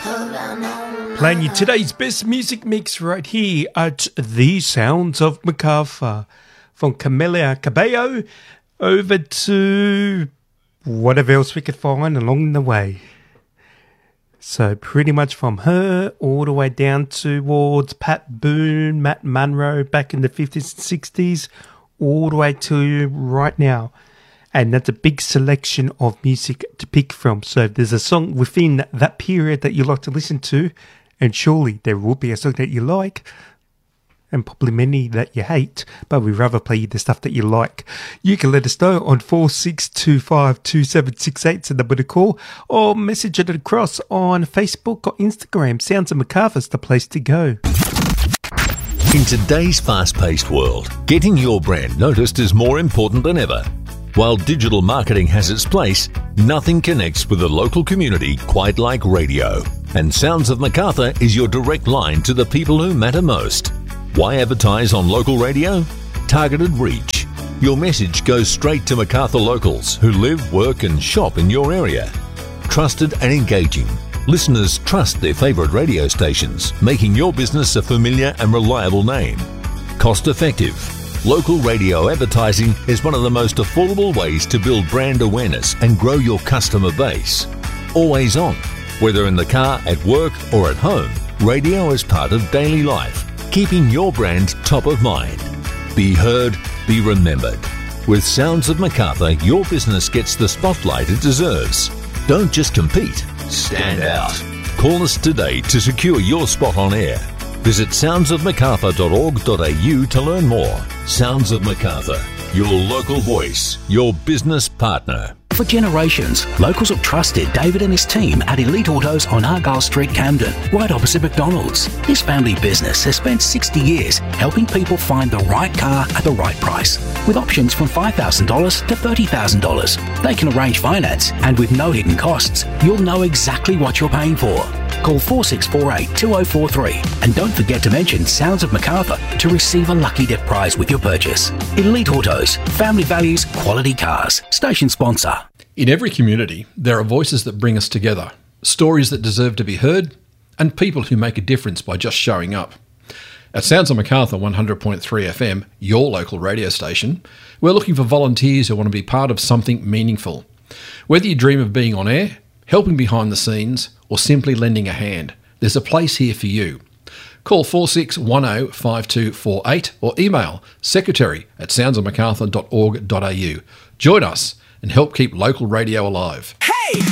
Playing you today's best music mix right here at The Sounds of MacArthur. From Camila Cabello over to whatever else we could find along the way. So pretty much from her all the way down towards Pat Boone, Matt Monro back in the 50s and 60s, all the way to right now. And that's a big selection of music to pick from. So if there's a song within that period that you like to listen to, and surely there will be a song that you like, and probably many that you hate, but we'd rather play you the stuff that you like. You can let us know on 46252768, it's the number to call, or message it across on Facebook or Instagram. Sounds of MacArthur's the place to go. In today's fast-paced world, getting your brand noticed is more important than ever. While digital marketing has its place, nothing connects with the local community quite like radio. And Sounds of MacArthur is your direct line to the people who matter most. Why advertise on local radio? Targeted reach. Your message goes straight to MacArthur locals who live, work and shop in your area. Trusted and engaging. Listeners trust their favourite radio stations, making your business a familiar and reliable name. Cost effective. Local radio advertising is one of the most affordable ways to build brand awareness and grow your customer base. Always on. Whether in the car, at work or at home, radio is part of daily life, keeping your brand top of mind. Be heard, be remembered. With Sounds of MacArthur, your business gets the spotlight it deserves. Don't just compete, stand out. Call us today to secure your spot on air. Visit soundsofmacarthur.org.au to learn more. Sounds of MacArthur, your local voice, your business partner. For generations, locals have trusted David and his team at Elite Autos on Argyle Street, Camden, right opposite McDonald's. This family business has spent 60 years helping people find the right car at the right price, with options from $5,000 to $30,000. They can arrange finance, and with no hidden costs, you'll know exactly what you're paying for. Call 4648-2043 and don't forget to mention Sounds of MacArthur to receive a lucky dip prize with your purchase. Elite Autos, family values, quality cars. Station sponsor. In every community, there are voices that bring us together, stories that deserve to be heard, and people who make a difference by just showing up. At Sounds of MacArthur 100.3 FM, your local radio station, we're looking for volunteers who want to be part of something meaningful. Whether you dream of being on air, helping behind the scenes, or simply lending a hand, there's a place here for you. Call 46105248 or email secretary@soundsofmacarthur.org.au. Join us and help keep local radio alive. Hey!